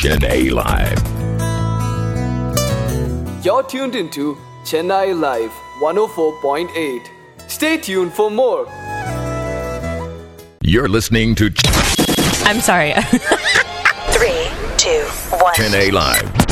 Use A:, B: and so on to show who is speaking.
A: Chennai Live.
B: You're tuned into Chennai Live 104.8. Stay tuned for more.
A: You're listening to
C: I'm sorry.
D: 3, 2, 1.
A: Chennai Live.